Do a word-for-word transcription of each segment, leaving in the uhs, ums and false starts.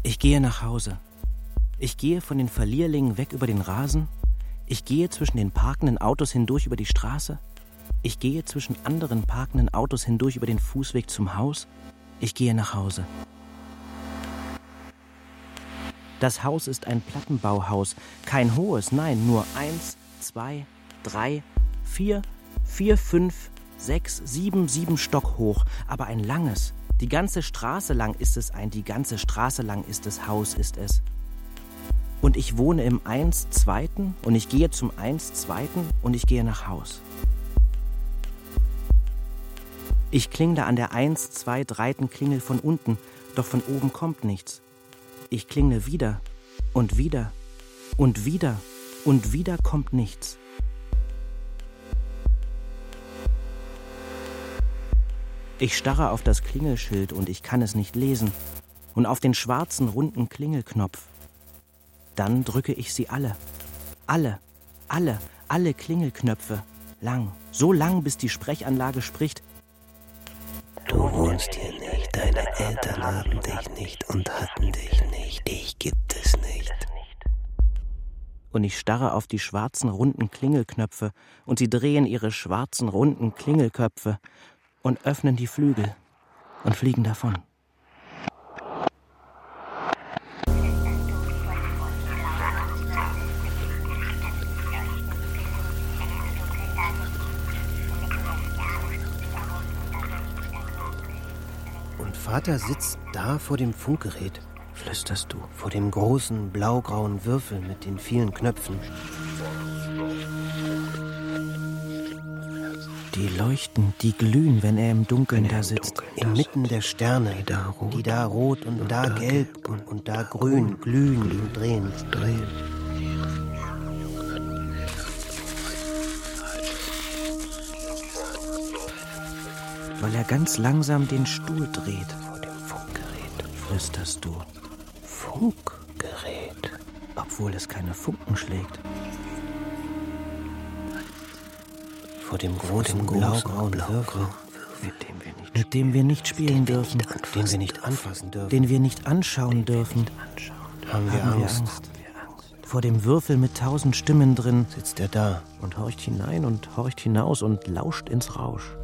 Ich gehe nach Hause. Ich gehe von den Verlierlingen weg über den Rasen. Ich gehe zwischen den parkenden Autos hindurch über die Straße. Ich gehe zwischen anderen parkenden Autos hindurch über den Fußweg zum Haus. Ich gehe nach Hause. Das Haus ist ein Plattenbauhaus. Kein hohes, nein, nur eins, zwei, drei, vier, vier, fünf, sechs, sieben, sieben Stock hoch. Aber ein langes. Die ganze Straße lang ist es ein, die ganze Straße lang ist es, Haus ist es. Und ich wohne im eins zweiten und ich gehe zum eins zweiten und ich gehe nach Haus. Ich klingle an der eins zwei dreiten Klingel von unten, doch von oben kommt nichts. Ich klingle wieder und wieder und wieder und wieder kommt nichts. Ich starre auf das Klingelschild und ich kann es nicht lesen und auf den schwarzen, runden Klingelknopf. Dann drücke ich sie alle. Alle, alle, alle Klingelknöpfe. Lang, so lang, bis die Sprechanlage spricht. Du wohnst hier nicht, deine Eltern haben dich nicht und hatten dich nicht. Dich gibt es nicht. Und ich starre auf die schwarzen, runden Klingelknöpfe und sie drehen ihre schwarzen, runden Klingelköpfe und öffnen die Flügel und fliegen davon. Und Vater sitzt da vor dem Funkgerät, flüsterst du, vor dem großen, blaugrauen Würfel mit den vielen Knöpfen. Die leuchten, die glühen, wenn er im Dunkeln da sitzt. Inmitten der Sterne, die da rot, die da rot und, und da gelb und, und da grün glühen und drehen. drehen. Weil er ganz langsam den Stuhl dreht. Vor dem Funkgerät, flüsterst du. Funkgerät. Obwohl es keine Funken schlägt. Vor dem großen, blaugrauen Würfel, mit dem wir nicht, mit dem wir nicht spielen dürfen, den wir nicht anfassen dürfen, den wir nicht anschauen dürfen, haben wir haben Angst. Wir Angst. Vor dem Würfel mit tausend Stimmen drin sitzt er da und horcht hinein und horcht hinaus und lauscht ins Rausch.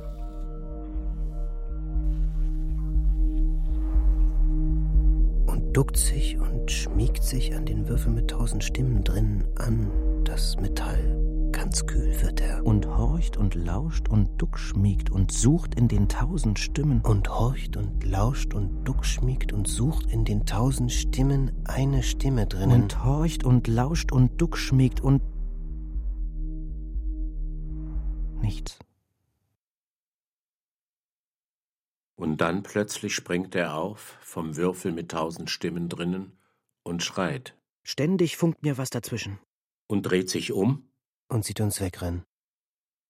Und duckt sich und schmiegt sich an den Würfel mit tausend Stimmen drin an, das Metall. Ganz kühl wird er. Und horcht und lauscht und duckschmiegt und sucht in den tausend Stimmen. Und horcht und lauscht und duckschmiegt und sucht in den tausend Stimmen eine Stimme drinnen. Und horcht und lauscht und duckschmiegt und nichts. Und dann plötzlich springt er auf, vom Würfel mit tausend Stimmen drinnen, und schreit. Ständig funkt mir was dazwischen. Und dreht sich um und sieht uns wegrennen.